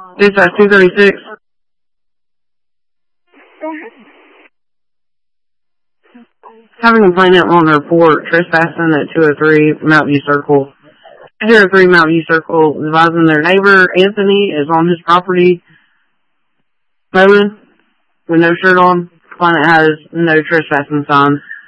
Dispatch 236. Having a complainant on the report trespassing at 203 Mount View Circle. 203 Mount View Circle advising their neighbor, Anthony, is on his property mowing with no shirt on. Complainant has no trespassing sign.